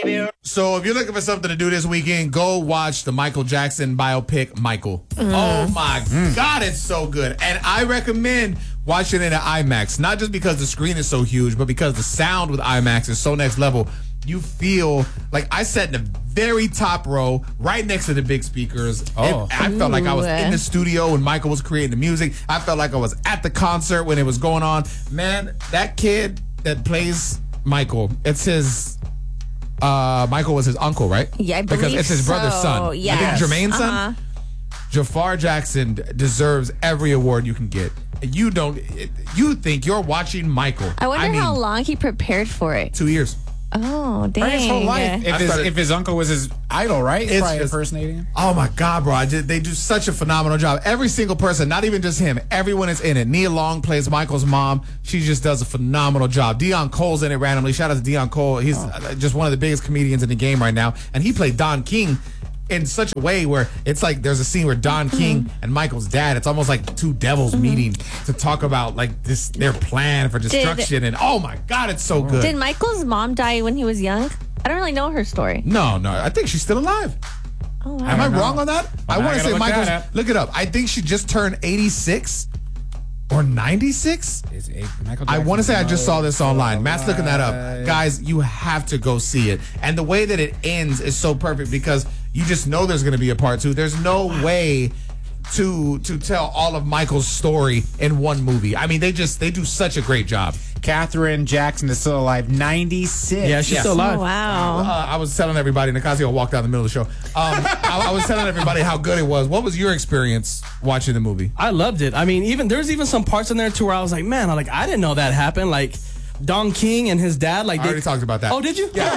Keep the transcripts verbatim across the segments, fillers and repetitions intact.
baby. So if you're looking for something to do this weekend, go watch the Michael Jackson biopic, Michael. Mm. Oh, my mm. God, it's so good. And I recommend watching it in IMAX, not just because the screen is so huge, but because the sound with IMAX is so next level. You feel like I sat in the very top row, right next to the big speakers. Oh. I felt like I was in the studio when Michael was creating the music. I felt like I was at the concert when it was going on. Man, that kid that plays Michael, it's his... Uh, Michael was his uncle, right? Yeah, I believe Because it's his brother's so. son. Yes. I think Jermaine's uh-huh. son. Jafar Jackson deserves every award you can get. You don't... You think you're watching Michael. I wonder I mean, how long he prepared for it. Two years. Oh, dang. His whole life. If his, started, if his uncle was his idol, right? It's Probably just, impersonating him. Oh my God, bro! I just, they do such a phenomenal job. Every single person, not even just him, everyone is in it. Nia Long plays Michael's mom. She just does a phenomenal job. Dion Cole's in it randomly. Shout out to Dion Cole. He's oh. just one of the biggest comedians in the game right now, and he played Don King in such a way where it's like there's a scene where Don mm-hmm. King and Michael's dad, it's almost like two devils mm-hmm. meeting to talk about like this their plan for destruction. Did, and oh my God, it's so good. Did Michael's mom die when he was young? I don't really know her story. No, no. I think she's still alive. Oh, wow. Am I wrong on that? Well, I want to say look Michael's. that Look it up. I think she just turned eighty-six or ninety-six. Is it Michael I want to say I just saw this online. alive. Matt's looking that up. Guys, you have to go see it. And the way that it ends is so perfect because you just know there's going to be a part two. There's no way to to tell all of Michael's story in one movie. I mean, they just they do such a great job. Katherine Jackson is still alive, ninety-six. Yeah, she's Yes. still alive. Oh, wow. Uh, I was telling everybody, Nicasio walked out in the middle of the show. Um, I, I was telling everybody how good it was. What was your experience watching the movie? I loved it. I mean, even there's even some parts in there too where I was like, man, I like I didn't know that happened. Like Don King and his dad, like I they already talked about that. Oh, did you? Yeah.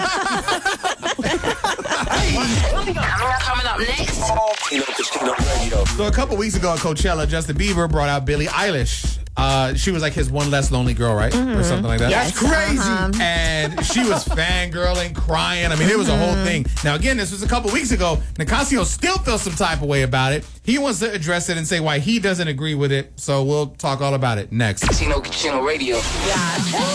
Coming up next. So a couple weeks ago at Coachella, Justin Bieber brought out Billie Eilish. Uh, she was like his one less lonely girl, right? Mm-hmm. Or something like that. Yes. That's crazy. Uh-huh. And she was fangirling, crying. I mean, it was a whole thing. Now, again, this was a couple weeks ago. Nicasio still feels some type of way about it. He wants to address it and say why he doesn't agree with it. So we'll talk all about it next. Chino Chino Radio. Yeah.